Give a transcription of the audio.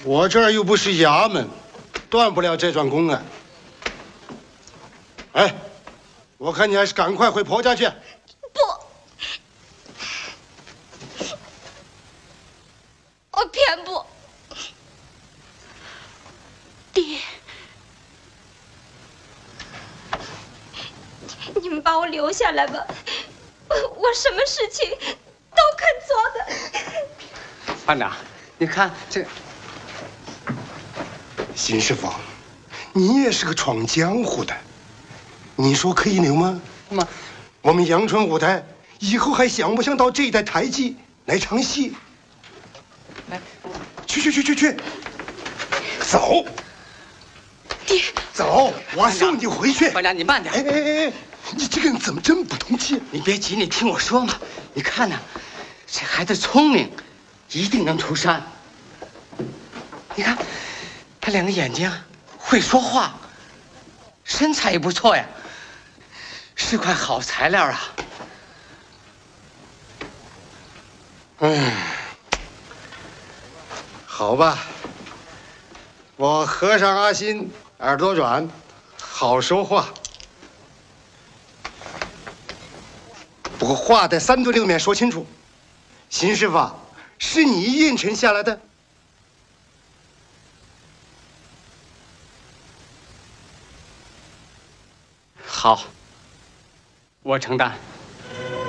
我这儿又不是衙门，断不了这桩公案。哎，我看你还是赶快回婆家去。 不，我偏不。爹，你们把我留下来吧，我什么事情都肯做的。 班长，你看这。 邢师傅，你也是个闯江湖的，你说可以留吗？ 妈， 我们阳春舞台以后还想不想到这一台台基来唱戏？ 哎， 去，走。 爹， 走，我送你回去。 班长，你慢点。 哎，你这个人怎么这么不通气？ 你别急，你听我说嘛。你看呐，这孩子聪明，一定能出山。你看，他两个眼睛会说话，身材也不错呀，是块好材料啊。 好吧，我和尚阿新耳朵软，好说话。不过话在3对6面说清楚。邢师傅，是你应承下来的。 好，我承担。